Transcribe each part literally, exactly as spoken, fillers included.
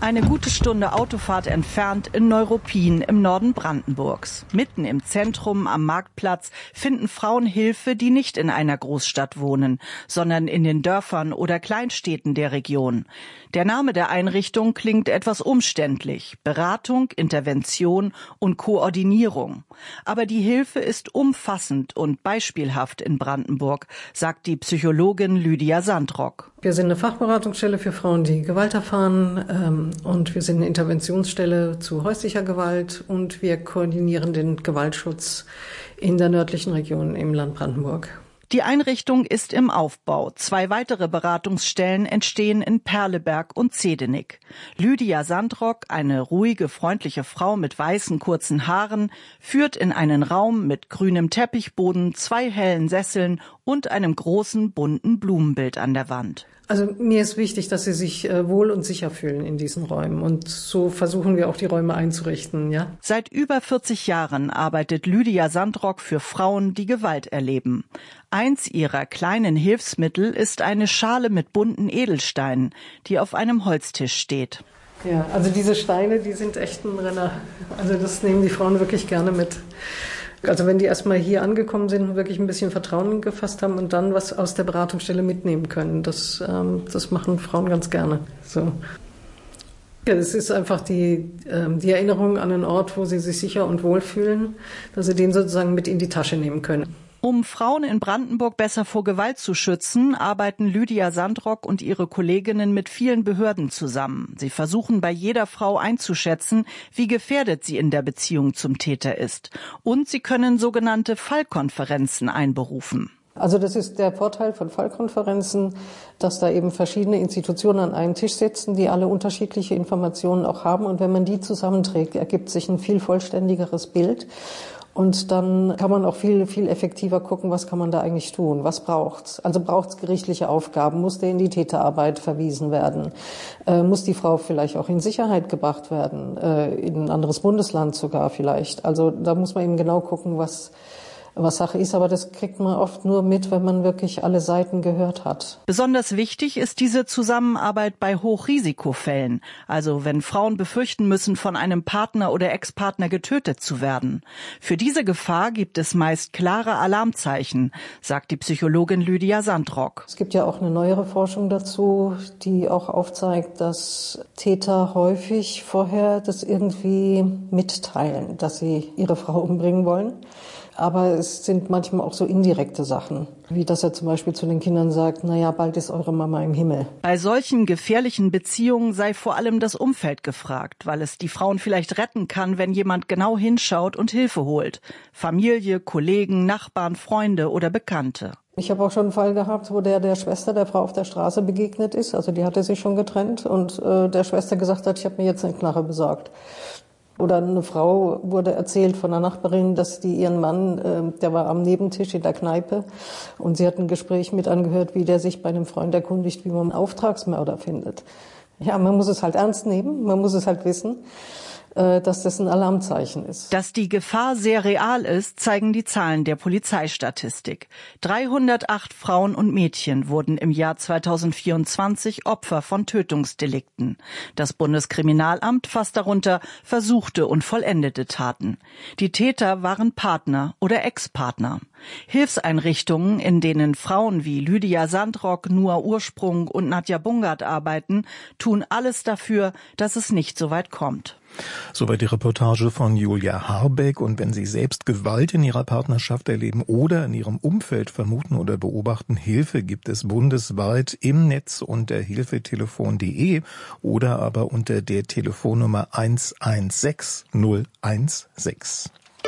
Eine gute Stunde Autofahrt entfernt in Neuruppin im Norden Brandenburgs. Mitten im Zentrum am Marktplatz finden Frauen Hilfe, die nicht in einer Großstadt wohnen, sondern in den Dörfern oder Kleinstädten der Region. Der Name der Einrichtung klingt etwas umständlich. Beratung, Intervention und Koordinierung. Aber die Hilfe ist umfassend und beispielhaft in Brandenburg, sagt die Psychologin Lydia Sandrock. Wir sind eine Fachberatungsstelle für Frauen, die Gewalt erfahren, ähm, und wir sind eine Interventionsstelle zu häuslicher Gewalt und wir koordinieren den Gewaltschutz in der nördlichen Region im Land Brandenburg. Die Einrichtung ist im Aufbau. Zwei weitere Beratungsstellen entstehen in Perleberg und Zehdenick. Lydia Sandrock, eine ruhige, freundliche Frau mit weißen, kurzen Haaren, führt in einen Raum mit grünem Teppichboden, zwei hellen Sesseln und einem großen, bunten Blumenbild an der Wand. Also mir ist wichtig, dass sie sich äh, wohl und sicher fühlen in diesen Räumen. Und so versuchen wir auch die Räume einzurichten, ja. Seit über vierzig Jahren arbeitet Lydia Sandrock für Frauen, die Gewalt erleben. Eins ihrer kleinen Hilfsmittel ist eine Schale mit bunten Edelsteinen, die auf einem Holztisch steht. Ja, also diese Steine, die sind echt ein Renner. Also das nehmen die Frauen wirklich gerne mit. Also wenn die erstmal hier angekommen sind und wirklich ein bisschen Vertrauen gefasst haben und dann was aus der Beratungsstelle mitnehmen können, das, ähm, das machen Frauen ganz gerne. So. Ja, das ist einfach die, ähm, die Erinnerung an einen Ort, wo sie sich sicher und wohl fühlen, dass sie den sozusagen mit in die Tasche nehmen können. Um Frauen in Brandenburg besser vor Gewalt zu schützen, arbeiten Lydia Sandrock und ihre Kolleginnen mit vielen Behörden zusammen. Sie versuchen bei jeder Frau einzuschätzen, wie gefährdet sie in der Beziehung zum Täter ist. Und sie können sogenannte Fallkonferenzen einberufen. Also das ist der Vorteil von Fallkonferenzen, dass da eben verschiedene Institutionen an einem Tisch sitzen, die alle unterschiedliche Informationen auch haben. Und wenn man die zusammenträgt, ergibt sich ein viel vollständigeres Bild. Und dann kann man auch viel, viel effektiver gucken, was kann man da eigentlich tun, was braucht's. Also braucht's gerichtliche Aufgaben, muss der in die Täterarbeit verwiesen werden, äh, muss die Frau vielleicht auch in Sicherheit gebracht werden, äh, in ein anderes Bundesland sogar vielleicht. Also da muss man eben genau gucken, was was Sache ist, aber das kriegt man oft nur mit, wenn man wirklich alle Seiten gehört hat. Besonders wichtig ist diese Zusammenarbeit bei Hochrisikofällen, also wenn Frauen befürchten müssen, von einem Partner oder Ex-Partner getötet zu werden. Für diese Gefahr gibt es meist klare Alarmzeichen, sagt die Psychologin Lydia Sandrock. Es gibt ja auch eine neuere Forschung dazu, die auch aufzeigt, dass Täter häufig vorher das irgendwie mitteilen, dass sie ihre Frau umbringen wollen. Aber es sind manchmal auch so indirekte Sachen, wie dass er zum Beispiel zu den Kindern sagt, na ja, bald ist eure Mama im Himmel. Bei solchen gefährlichen Beziehungen sei vor allem das Umfeld gefragt, weil es die Frauen vielleicht retten kann, wenn jemand genau hinschaut und Hilfe holt. Familie, Kollegen, Nachbarn, Freunde oder Bekannte. Ich habe auch schon einen Fall gehabt, wo der der Schwester der Frau auf der Straße begegnet ist. Also die hatte sich schon getrennt und äh, der Schwester gesagt hat, ich habe mir jetzt eine Knarre besorgt. Oder eine Frau wurde erzählt von einer Nachbarin, dass die ihren Mann, äh, der war am Nebentisch in der Kneipe und sie hat ein Gespräch mit angehört, wie der sich bei einem Freund erkundigt, wie man einen Auftragsmörder findet. Ja, man muss es halt ernst nehmen, man muss es halt wissen, äh, dass das ein Alarmzeichen ist. Dass die Gefahr sehr real ist, zeigen die Zahlen der Polizeistatistik. dreihundertacht Frauen und Mädchen wurden im Jahr zweitausendvierundzwanzig Opfer von Tötungsdelikten. Das Bundeskriminalamt fasst darunter versuchte und vollendete Taten. Die Täter waren Partner oder Ex-Partner. Hilfseinrichtungen, in denen Frauen wie Lydia Sandrock, Noah Ursprung und Nadja Bungert arbeiten, tun alles dafür, dass es nicht so weit kommt. Soweit die Reportage von Julia Harbeck. Und wenn Sie selbst Gewalt in Ihrer Partnerschaft erleben oder in Ihrem Umfeld vermuten oder beobachten, Hilfe gibt es bundesweit im Netz unter hilfetelefon punkt de oder aber unter der Telefonnummer eins eins sechs null eins sechs.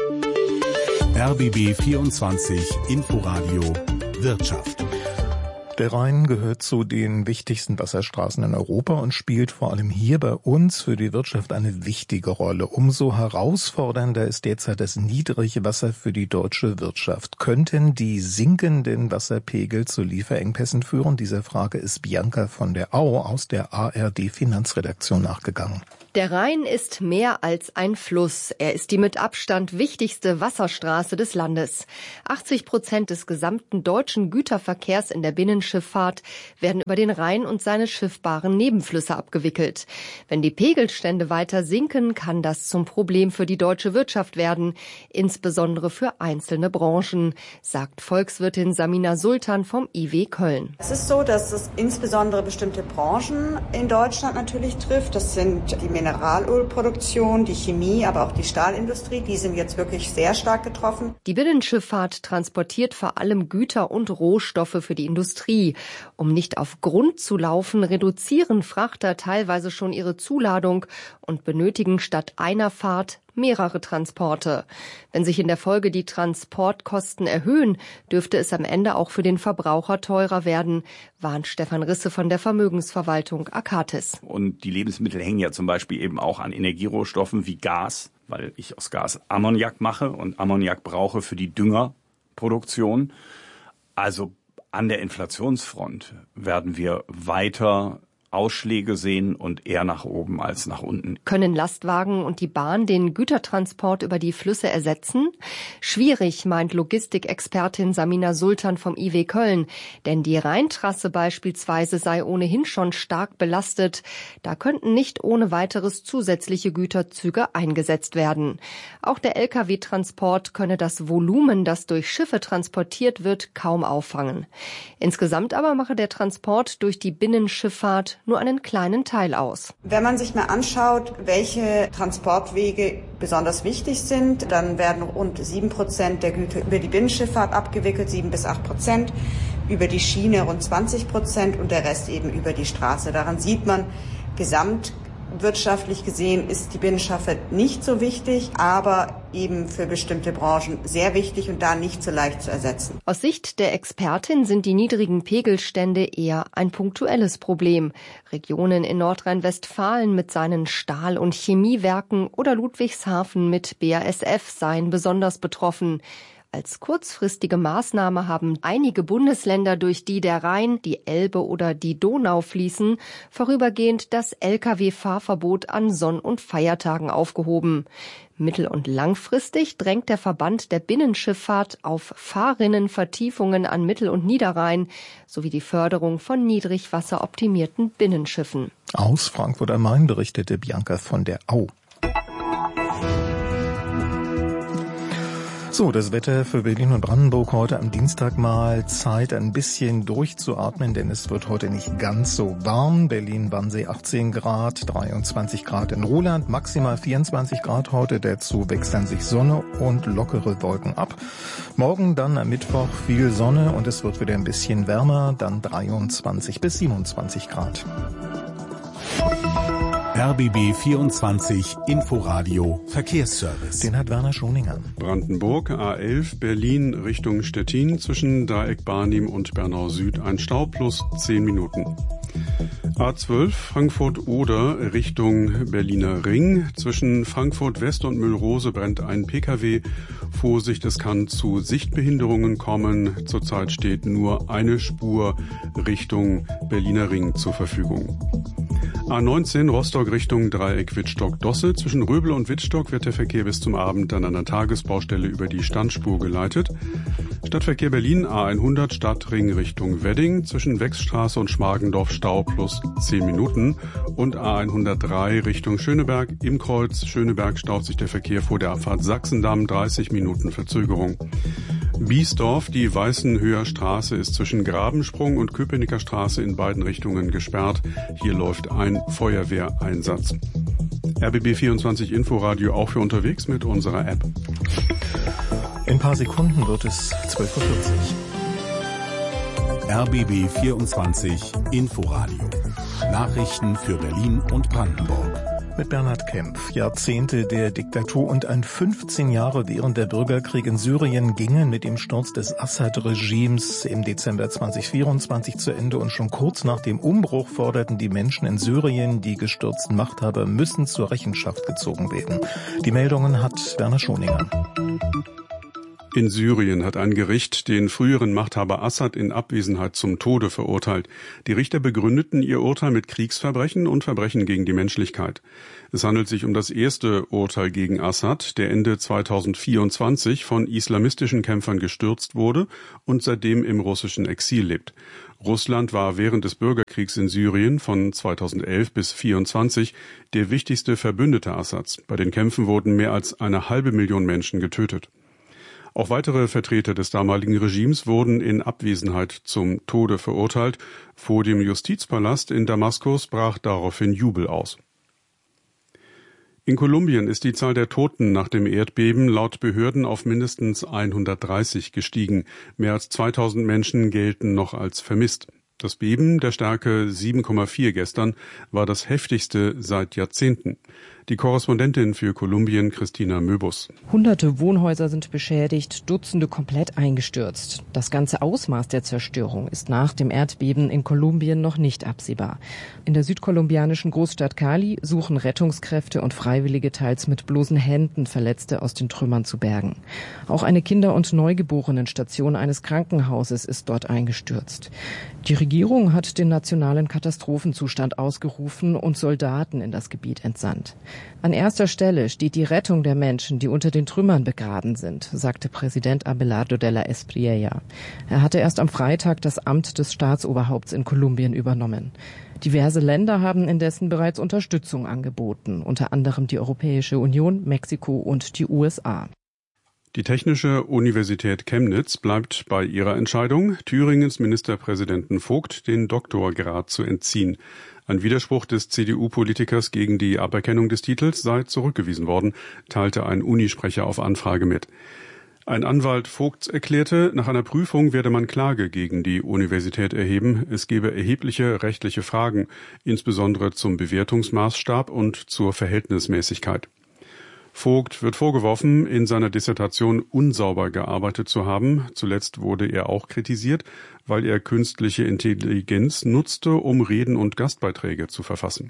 R B B vierundzwanzig Inforadio Wirtschaft. Der Rhein gehört zu den wichtigsten Wasserstraßen in Europa und spielt vor allem hier bei uns für die Wirtschaft eine wichtige Rolle. Umso herausfordernder ist derzeit das niedrige Wasser für die deutsche Wirtschaft. Könnten die sinkenden Wasserpegel zu Lieferengpässen führen? Dieser Frage ist Bianca von der Au aus der A R D Finanzredaktion nachgegangen. Der Rhein ist mehr als ein Fluss. Er ist die mit Abstand wichtigste Wasserstraße des Landes. achtzig Prozent des gesamten deutschen Güterverkehrs in der Binnenschifffahrt werden über den Rhein und seine schiffbaren Nebenflüsse abgewickelt. Wenn die Pegelstände weiter sinken, kann das zum Problem für die deutsche Wirtschaft werden, insbesondere für einzelne Branchen, sagt Volkswirtin Samina Sultan vom I W Köln. Es ist so, dass es insbesondere bestimmte Branchen in Deutschland natürlich trifft. Das sind die Mineralölproduktion, die Chemie, aber auch die Stahlindustrie, die sind jetzt wirklich sehr stark getroffen. Die Binnenschifffahrt transportiert vor allem Güter und Rohstoffe für die Industrie. Um nicht auf Grund zu laufen, reduzieren Frachter teilweise schon ihre Zuladung und benötigen statt einer Fahrt mehrere Transporte. Wenn sich in der Folge die Transportkosten erhöhen, dürfte es am Ende auch für den Verbraucher teurer werden, warnt Stefan Risse von der Vermögensverwaltung Akatis. Und die Lebensmittel hängen ja zum Beispiel eben auch an Energierohstoffen wie Gas, weil ich aus Gas Ammoniak mache und Ammoniak brauche für die Düngerproduktion. Also an der Inflationsfront werden wir weiter Ausschläge sehen und eher nach oben als nach unten. Können Lastwagen und die Bahn den Gütertransport über die Flüsse ersetzen? Schwierig, meint Logistikexpertin Samina Sultan vom I W Köln. Denn die Rheintrasse beispielsweise sei ohnehin schon stark belastet. Da könnten nicht ohne weiteres zusätzliche Güterzüge eingesetzt werden. Auch der L K W-Transport könne das Volumen, das durch Schiffe transportiert wird, kaum auffangen. Insgesamt aber mache der Transport durch die Binnenschifffahrt nur einen kleinen Teil aus. Wenn man sich mal anschaut, welche Transportwege besonders wichtig sind, dann werden rund sieben Prozent der Güter über die Binnenschifffahrt abgewickelt, sieben bis acht Prozent, über die Schiene rund zwanzig Prozent und der Rest eben über die Straße. Daran sieht man, gesamtwirtschaftlich gesehen ist die Binnenschifffahrt nicht so wichtig, aber eben für bestimmte Branchen sehr wichtig und da nicht so leicht zu ersetzen. Aus Sicht der Expertin sind die niedrigen Pegelstände eher ein punktuelles Problem. Regionen in Nordrhein-Westfalen mit seinen Stahl- und Chemiewerken oder Ludwigshafen mit B A S F seien besonders betroffen. Als kurzfristige Maßnahme haben einige Bundesländer, durch die der Rhein, die Elbe oder die Donau fließen, vorübergehend das L K W-Fahrverbot an Sonn- und Feiertagen aufgehoben. Mittel- und langfristig drängt der Verband der Binnenschifffahrt auf Fahrrinnenvertiefungen an Mittel- und Niederrhein sowie die Förderung von niedrigwasseroptimierten Binnenschiffen. Aus Frankfurt am Main berichtete Bianca von der Au. So, das Wetter für Berlin und Brandenburg heute am Dienstag mal Zeit, ein bisschen durchzuatmen, denn es wird heute nicht ganz so warm. Berlin-Wannsee achtzehn Grad, dreiundzwanzig Grad in Roland, maximal vierundzwanzig Grad heute. Dazu wechseln sich Sonne und lockere Wolken ab. Morgen dann am Mittwoch viel Sonne und es wird wieder ein bisschen wärmer, dann dreiundzwanzig bis siebenundzwanzig Grad. R B B vierundzwanzig Inforadio Verkehrsservice. Den hat Werner Schoninger. Brandenburg A elf Berlin Richtung Stettin zwischen Dreieck Barnim und Bernau Süd ein Stau plus zehn Minuten. A zwölf Frankfurt-Oder Richtung Berliner Ring. Zwischen Frankfurt West und Müllrose brennt ein Pkw. Vorsicht, es kann zu Sichtbehinderungen kommen. Zurzeit steht nur eine Spur Richtung Berliner Ring zur Verfügung. A neunzehn Rostock Richtung Dreieck Wittstock-Dosse. Zwischen Röbel und Wittstock wird der Verkehr bis zum Abend an einer Tagesbaustelle über die Standspur geleitet. Stadtverkehr Berlin A hundert Stadtring Richtung Wedding. Zwischen Wechsstraße und Schmargendorf Stau plus zehn Minuten. Und A hundertdrei Richtung Schöneberg. Im Kreuz Schöneberg staut sich der Verkehr vor der Abfahrt Sachsendamm, dreißig Minuten Verzögerung. Biesdorf, die Weißenhöher Straße ist zwischen Grabensprung und Köpenicker Straße in beiden Richtungen gesperrt. Hier läuft ein Feuerwehreinsatz. R B B vierundzwanzig Inforadio auch für unterwegs mit unserer App. In ein paar Sekunden wird es zwölf Uhr vierzig. R B B vierundzwanzig Inforadio. Nachrichten für Berlin und Brandenburg. Mit Bernhard Kempf. Jahrzehnte der Diktatur und ein fünfzehn Jahre während der Bürgerkrieg in Syrien gingen mit dem Sturz des Assad-Regimes im Dezember zweitausendvierundzwanzig zu Ende und schon kurz nach dem Umbruch forderten die Menschen in Syrien, die gestürzten Machthaber müssen zur Rechenschaft gezogen werden. Die Meldungen hat Werner Schoninger. In Syrien hat ein Gericht den früheren Machthaber Assad in Abwesenheit zum Tode verurteilt. Die Richter begründeten ihr Urteil mit Kriegsverbrechen und Verbrechen gegen die Menschlichkeit. Es handelt sich um das erste Urteil gegen Assad, der Ende zweitausendvierundzwanzig von islamistischen Kämpfern gestürzt wurde und seitdem im russischen Exil lebt. Russland war während des Bürgerkriegs in Syrien von zweitausendelf bis zweitausendvierundzwanzig der wichtigste Verbündeter Assads. Bei den Kämpfen wurden mehr als eine halbe Million Menschen getötet. Auch weitere Vertreter des damaligen Regimes wurden in Abwesenheit zum Tode verurteilt. Vor dem Justizpalast in Damaskus brach daraufhin Jubel aus. In Kolumbien ist die Zahl der Toten nach dem Erdbeben laut Behörden auf mindestens hundertdreißig gestiegen. Mehr als zweitausend Menschen gelten noch als vermisst. Das Beben der Stärke sieben Komma vier gestern war das heftigste seit Jahrzehnten. Die Korrespondentin für Kolumbien, Christina Möbus. Hunderte Wohnhäuser sind beschädigt, Dutzende komplett eingestürzt. Das ganze Ausmaß der Zerstörung ist nach dem Erdbeben in Kolumbien noch nicht absehbar. In der südkolumbianischen Großstadt Cali suchen Rettungskräfte und Freiwillige teils mit bloßen Händen Verletzte aus den Trümmern zu bergen. Auch eine Kinder- und Neugeborenenstation eines Krankenhauses ist dort eingestürzt. Die Regierung hat den nationalen Katastrophenzustand ausgerufen und Soldaten in das Gebiet entsandt. An erster Stelle steht die Rettung der Menschen, die unter den Trümmern begraben sind, sagte Präsident Abelardo de la Espriella. Er hatte erst am Freitag das Amt des Staatsoberhaupts in Kolumbien übernommen. Diverse Länder haben indessen bereits Unterstützung angeboten, unter anderem die Europäische Union, Mexiko und die U S A. Die Technische Universität Chemnitz bleibt bei ihrer Entscheidung, Thüringens Ministerpräsidenten Vogt den Doktorgrad zu entziehen. Ein Widerspruch des C D U-Politikers gegen die Aberkennung des Titels sei zurückgewiesen worden, teilte ein Unisprecher auf Anfrage mit. Ein Anwalt Vogts erklärte, nach einer Prüfung werde man Klage gegen die Universität erheben. Es gebe erhebliche rechtliche Fragen, insbesondere zum Bewertungsmaßstab und zur Verhältnismäßigkeit. Vogt wird vorgeworfen, in seiner Dissertation unsauber gearbeitet zu haben. Zuletzt wurde er auch kritisiert, weil er künstliche Intelligenz nutzte, um Reden und Gastbeiträge zu verfassen.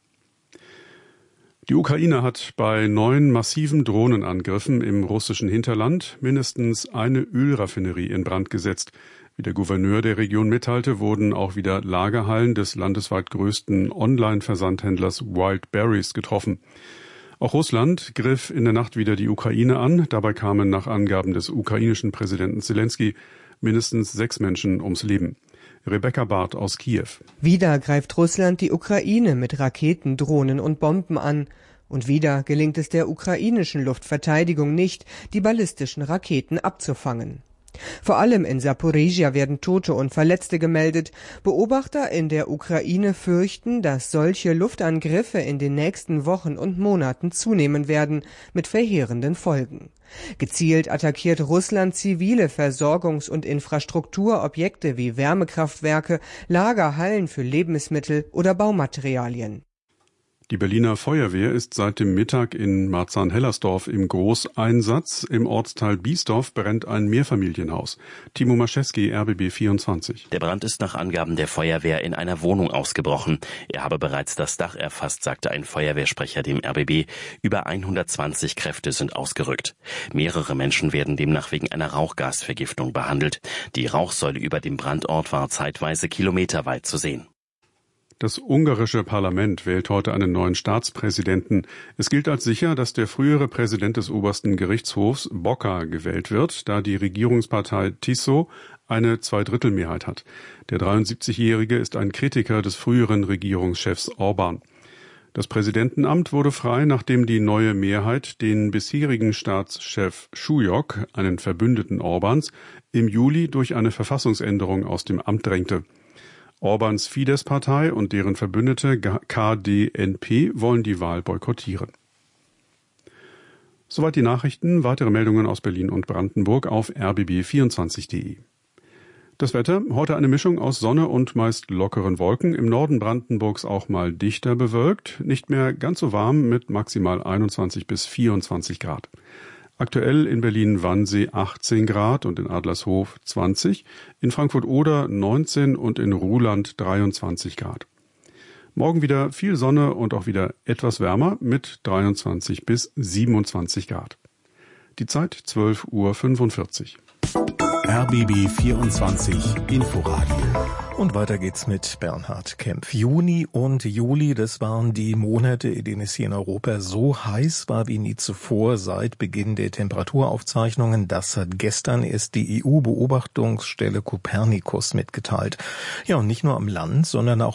Die Ukraine hat bei neun massiven Drohnenangriffen im russischen Hinterland mindestens eine Ölraffinerie in Brand gesetzt. Wie der Gouverneur der Region mitteilte, wurden auch wieder Lagerhallen des landesweit größten Online-Versandhändlers Wildberries getroffen. Auch Russland griff in der Nacht wieder die Ukraine an. Dabei kamen nach Angaben des ukrainischen Präsidenten Zelensky mindestens sechs Menschen ums Leben. Rebecca Barth aus Kiew. Wieder greift Russland die Ukraine mit Raketen, Drohnen und Bomben an. Und wieder gelingt es der ukrainischen Luftverteidigung nicht, die ballistischen Raketen abzufangen. Vor allem in Saporizhia werden Tote und Verletzte gemeldet. Beobachter in der Ukraine fürchten, dass solche Luftangriffe in den nächsten Wochen und Monaten zunehmen werden, mit verheerenden Folgen. Gezielt attackiert Russland zivile Versorgungs- und Infrastrukturobjekte wie Wärmekraftwerke, Lagerhallen für Lebensmittel oder Baumaterialien. Die Berliner Feuerwehr ist seit dem Mittag in Marzahn-Hellersdorf im Großeinsatz. Im Ortsteil Biesdorf brennt ein Mehrfamilienhaus. Timo Maschewski, R B B vierundzwanzig. Der Brand ist nach Angaben der Feuerwehr in einer Wohnung ausgebrochen. Er habe bereits das Dach erfasst, sagte ein Feuerwehrsprecher dem R B B. Über hundertzwanzig Kräfte sind ausgerückt. Mehrere Menschen werden demnach wegen einer Rauchgasvergiftung behandelt. Die Rauchsäule über dem Brandort war zeitweise kilometerweit zu sehen. Das ungarische Parlament wählt heute einen neuen Staatspräsidenten. Es gilt als sicher, dass der frühere Präsident des obersten Gerichtshofs Boca gewählt wird, da die Regierungspartei Tiso eine Zweidrittelmehrheit hat. Der dreiundsiebzigjährige ist ein Kritiker des früheren Regierungschefs Orban. Das Präsidentenamt wurde frei, nachdem die neue Mehrheit den bisherigen Staatschef Schujok, einen Verbündeten Orbans, im Juli durch eine Verfassungsänderung aus dem Amt drängte. Orbans Fidesz-Partei und deren Verbündete K D N P wollen die Wahl boykottieren. Soweit die Nachrichten. Weitere Meldungen aus Berlin und Brandenburg auf r b b vierundzwanzig punkt de. Das Wetter, heute eine Mischung aus Sonne und meist lockeren Wolken. Im Norden Brandenburgs auch mal dichter bewölkt. Nicht mehr ganz so warm mit maximal einundzwanzig bis vierundzwanzig Grad. Aktuell in Berlin-Wannsee achtzehn Grad und in Adlershof zwanzig, in Frankfurt-Oder neunzehn und in Ruhland dreiundzwanzig Grad. Morgen wieder viel Sonne und auch wieder etwas wärmer mit dreiundzwanzig bis siebenundzwanzig Grad. Die Zeit zwölf Uhr fünfundvierzig. R B B vierundzwanzig Inforadio. Und weiter geht's mit Bernhard Kempf. Juni und Juli, das waren die Monate, in denen es hier in Europa so heiß war wie nie zuvor seit Beginn der Temperaturaufzeichnungen. Das hat gestern erst die E U-Beobachtungsstelle Copernicus mitgeteilt. Ja, und nicht nur am Land, sondern auch